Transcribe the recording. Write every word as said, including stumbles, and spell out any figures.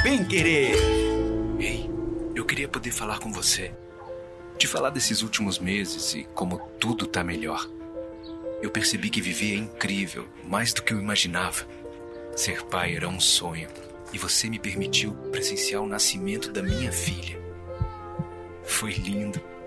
bem querer. Ei, eu queria poder falar com você. Te falar desses últimos meses e como tudo tá melhor. Eu percebi que viver é incrível, mais do que eu imaginava. Ser pai era um sonho. E você me permitiu presenciar o nascimento da minha filha. Foi lindo.